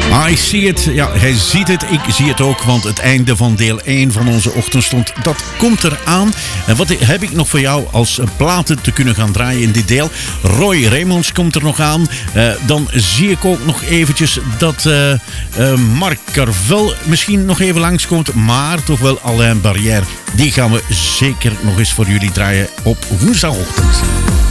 I see it. Ja, hij ziet het. Ik zie het ook. Want het einde van deel 1 van onze ochtendstond, dat komt eraan. En wat heb ik nog voor jou als platen te kunnen gaan draaien in dit deel? Roy Raymonds komt er nog aan. Dan zie ik ook nog eventjes dat Marc Carvel misschien nog even langskomt. Maar toch wel Alain Barrière. Die gaan we zeker nog eens voor jullie draaien op woensdagochtend.